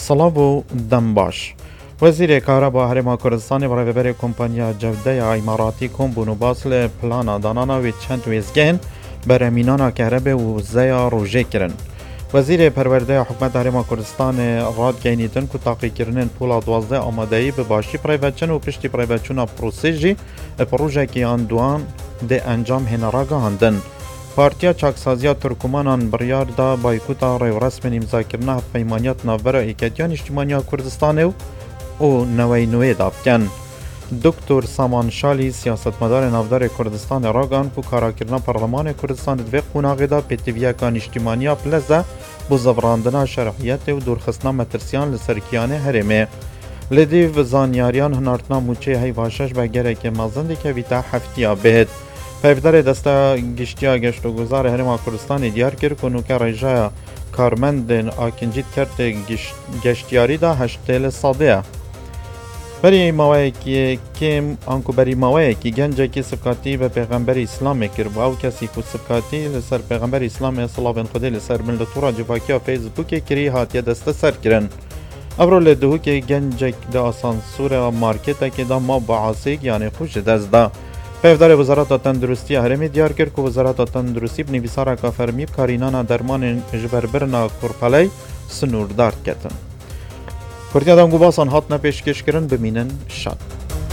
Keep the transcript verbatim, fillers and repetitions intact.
سلاو دمباش وزیر کهربا هرما کردستان و رهبر کمپانیا جوده اماراتی کومبونو باصل پلانا دانانا و چند ویزگین بر مینانا کهربا و زیا روژه کرن. وزیر پرورده حکومت هرما کردستان راد گینیدن که تاقی کردن پولا دوازده آمادهی به باشی پرایوچن و پشتی پرایوچونا پروسیجی پروژه که اندوان ده انجام هنراغا هندن. پارتیا چاکسازیا ترکمانان بریار دا بایکوتا ریو رسم امضا کردن پیمانیات ناوبر ایکتیان اجتماعی کردستان و نوی نوی دابکن. دکتر سامان شالی سیاستمدار ناودار کردستان راگان کو کارا کردن پارلمان کردستان دوی قوناغی دا پیتویا کان اجتماعی پلزه بو زوراندنا شرعیت و دورخستنا مترسیان لسرکیانه هرمه. لدیو زانیاریان هنارتنا موچه هی واشش بگره که مازندی که ویتا هفتیا بهد. پیفدار دستا گشتیا گشت و گذار هرما کردستان دیار کرد که نوکه رجای کارمندن آکنجیت کرد گشتیاری دا هشتیل ساده. بری موایی که کم آنکو بری موایی که گنجه که سبکاتی به پیغمبر اسلام کرد و او کسی که سبکاتی لسر پیغمبر اسلام صلی الله علیه لسر ملتورا جواکی و فیسبوک کری هاتیه دسته سر کرن. ابرو لدهو که گنجه دا آسانسور مارکت که دا ما بعاصیگ یعنی خوش دست دا. پیفدار وزارت تندرستی هرمی دیار کرد که وزارت تندرستی بنویسارا کافرمی کارینانا درمان جبربرنا کرپالی سنوردار کتن. کردی آدم گو باسان هات نپیشکش کرن بمینن شد.